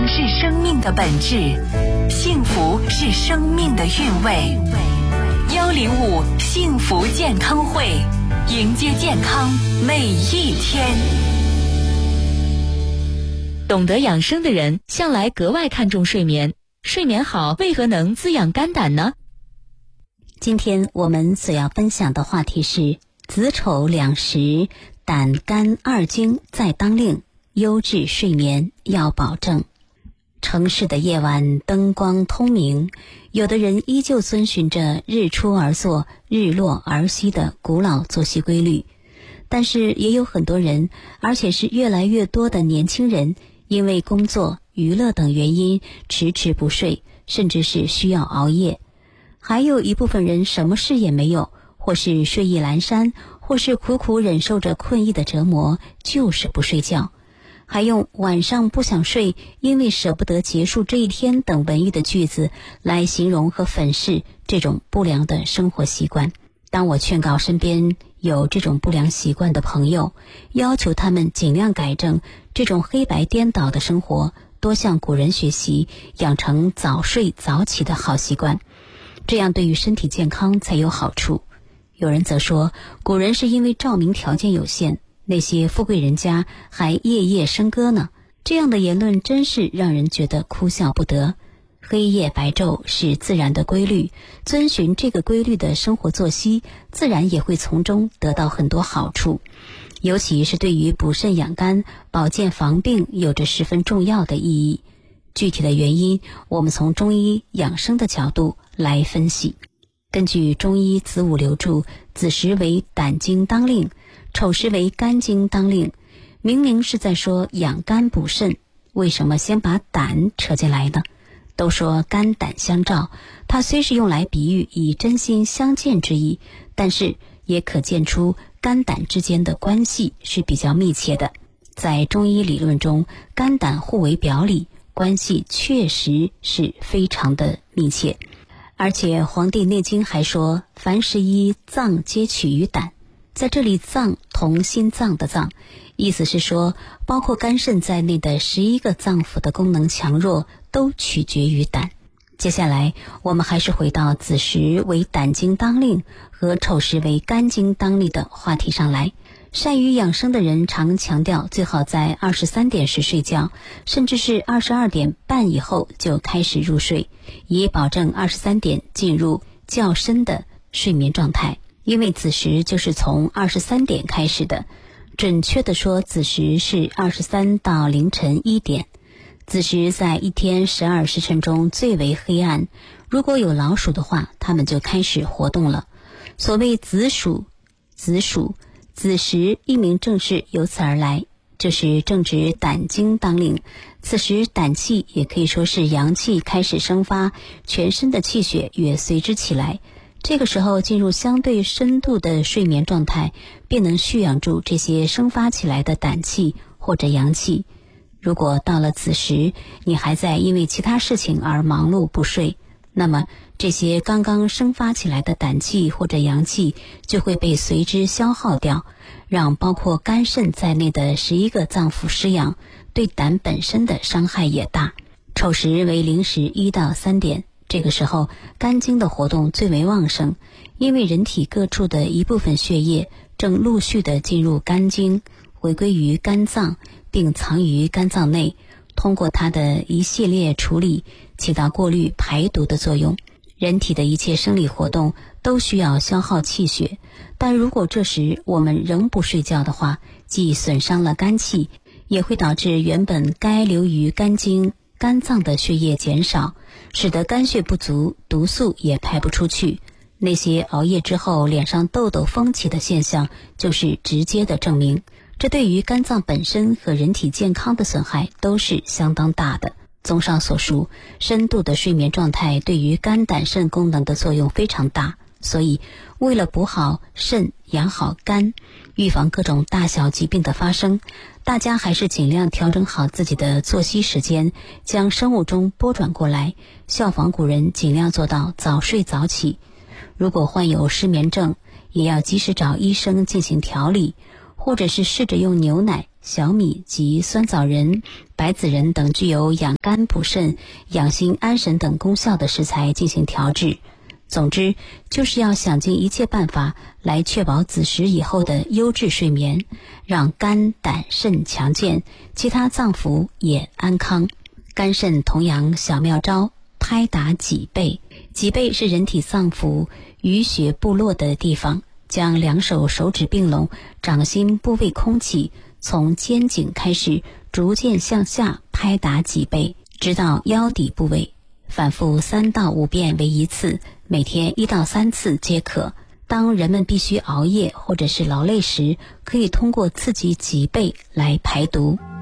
是生命的本质，幸福是生命的韵味。105幸福健康会，迎接健康每一天。 懂得养生的人向来格外看重睡眠，睡眠好为何能滋养肝胆呢？ 今天我们所要分享的话题是子丑两时，胆肝二经在当令，优质睡眠要保证。城市的夜晚灯光通明，有的人依旧遵循着日出而作日落而息的古老作息规律，但是也有很多人，而且是越来越多的年轻人，因为工作娱乐等原因迟迟不睡，甚至是需要熬夜。还有一部分人什么事也没有，或是睡意阑珊，或是苦苦忍受着困意的折磨，就是不睡觉，还用晚上不想睡，因为舍不得结束这一天等文艺的句子来形容和粉饰这种不良的生活习惯。当我劝告身边有这种不良习惯的朋友，要求他们尽量改正这种黑白颠倒的生活，多向古人学习，养成早睡早起的好习惯，这样对于身体健康才有好处。有人则说，古人是因为照明条件有限，那些富贵人家还夜夜笙歌呢。这样的言论真是让人觉得哭笑不得。黑夜白昼是自然的规律，遵循这个规律的生活作息，自然也会从中得到很多好处，尤其是对于补肾养肝、保健防病有着十分重要的意义。具体的原因，我们从中医养生的角度来分析。根据中医子午流注，子时为胆经当令，丑时为肝经当令，明明是在说养肝补肾，为什么先把胆扯进来呢？都说肝胆相照，它虽是用来比喻以真心相见之意，但是也可见出肝胆之间的关系是比较密切的。在中医理论中，肝胆互为表里，关系确实是非常的密切。而且《黄帝内经》还说，凡11脏皆取于胆，在这里脏同心脏的脏，意思是说包括肝肾在内的11个脏腑的功能强弱都取决于胆。接下来我们还是回到子时为胆经当令和丑时为肝经当令的话题上来。善于养生的人常强调最好在23点时睡觉，甚至是22点半以后就开始入睡，以保证23点进入较深的睡眠状态。因为子时就是从23点开始的，准确的说子时是23到凌晨1点。子时在一天12时辰中最为黑暗，如果有老鼠的话，它们就开始活动了。所谓子鼠，子时一名正是由此而来，这是正值胆经当令，此时胆气也可以说是阳气开始生发，全身的气血也随之起来。这个时候进入相对深度的睡眠状态，便能蓄养住这些生发起来的胆气或者阳气。如果到了此时，你还在因为其他事情而忙碌不睡，那么这些刚刚生发起来的胆气或者阳气就会被随之消耗掉，让包括肝肾在内的11个脏腑失养，对胆本身的伤害也大。丑时为零时1到3点，这个时候肝经的活动最为旺盛，因为人体各处的一部分血液正陆续地进入肝经，回归于肝脏，并藏于肝脏内，通过它的一系列处理，起到过滤排毒的作用。人体的一切生理活动都需要消耗气血，但如果这时我们仍不睡觉的话，既损伤了肝气，也会导致原本该流于肝经、肝脏的血液减少，使得肝血不足，毒素也排不出去。那些熬夜之后脸上痘痘风起的现象就是直接的证明，这对于肝脏本身和人体健康的损害都是相当大的。综上所述，深度的睡眠状态对于肝胆肾功能的作用非常大，所以为了补好肾、养好肝，预防各种大小疾病的发生，大家还是尽量调整好自己的作息时间，将生物钟拨转过来，效仿古人，尽量做到早睡早起。如果患有失眠症，也要及时找医生进行调理，或者是试着用牛奶小米及酸枣仁、白子仁等具有养肝补肾、养心安神等功效的食材进行调制。总之，就是要想尽一切办法来确保子时以后的优质睡眠，让肝、胆、肾强健，其他脏腑也安康。肝肾同养小妙招：拍打脊背。脊背是人体脏腑淤血部落的地方，将两手手指并拢，掌心部位空起，从肩颈开始逐渐向下拍打脊背，直到腰底部位，反复3到5遍为一次，每天1到3次皆可。当人们必须熬夜或者是劳累时，可以通过刺激脊背来排毒。